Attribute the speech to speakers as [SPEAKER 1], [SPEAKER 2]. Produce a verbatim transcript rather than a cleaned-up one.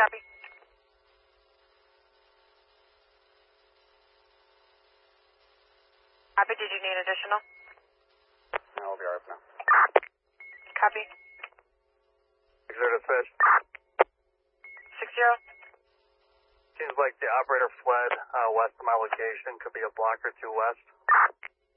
[SPEAKER 1] Copy. Copy, did you need additional?
[SPEAKER 2] No, we'll be all right for now.
[SPEAKER 1] Copy.
[SPEAKER 2] Six zero to fish.
[SPEAKER 1] Six zero.
[SPEAKER 2] Seems like the operator fled uh, west of my location. Could be a block or two west.